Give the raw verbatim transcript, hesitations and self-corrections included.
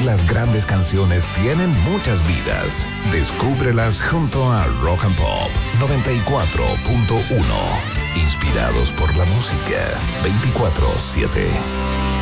Las grandes canciones tienen muchas vidas. Descúbrelas junto a Rock and Pop noventa y cuatro punto uno. Inspirados por la música veinticuatro siete.